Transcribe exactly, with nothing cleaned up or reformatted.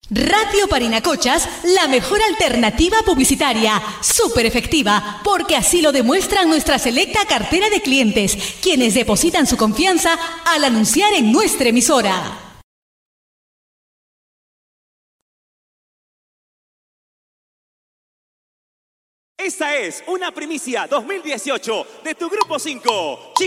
Radio Parinacochas, la mejor alternativa publicitaria, súper efectiva, porque así lo demuestran nuestra selecta cartera de clientes, quienes depositan su confianza al anunciar en nuestra emisora. Esta es una primicia dos mil dieciocho de tu Grupo cinco.